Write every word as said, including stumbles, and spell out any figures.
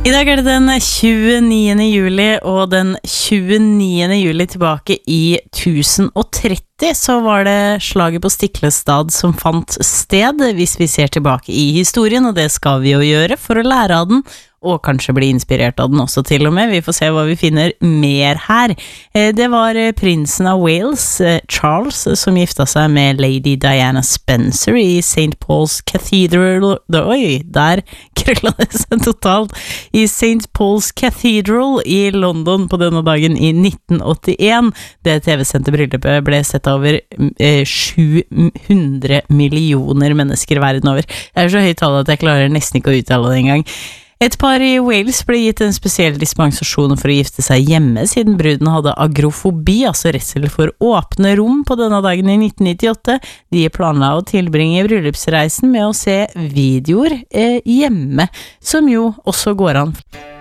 I dag er det den tjueniende juli, og den tjueniende juli tilbake i tusen og tretti så var det slaget på Stiklestad som fant sted, hvis vi ser tilbake i historien, og det skal vi jo gjøre for å lære av den, og kanskje bli inspirert av den også til og med. Vi får se hva vi finner mer her. Det var prinsen av Wales, Charles, som gifta seg med Lady Diana Spencer i Saint Paul's Cathedral. Oi, der krølla det seg totalt. I Saint Paul's Cathedral i London på denne dagen i nitten åttien. Det T V-sendte bryllupet ble sett over eh, sju hundre millioner mennesker verden over. Det er så høyt tall at jeg klarer nesten ikke å uttale det engang. Et par i Wales ble gitt en spesiell dispensasjon for å gifte seg hjemme, siden bruden hadde agrofobi, altså redsel for åpne rom på denne dagen i nitten nittiåtte. De planla å tilbringe bryllupsreisen med å se videoer eh, hjemme, som jo også går an.